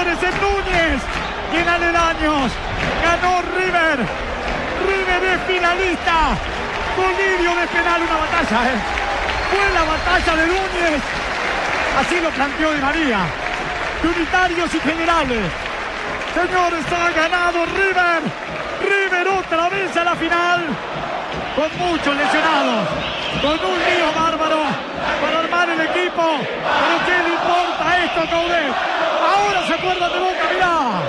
señores, en Núñez y en aledaños. Ganó River. River es finalista. Colidio de penal, una batalla, Fue la batalla de Núñez. Así lo planteó Di María. De unitarios y generales. Señores, ha ganado River. River otra vez a la final. Con muchos lesionados. Con un lío bárbaro para armar el equipo. Pero ¿qué le importa esto a Coudet? Ahora se acuerdan de Boca, mirá.